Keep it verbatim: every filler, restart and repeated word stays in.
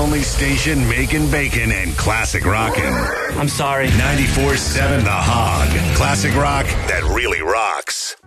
only station making bacon and classic rockin'. I'm sorry. ninety-four seven The Hog. Classic rock that really rocks.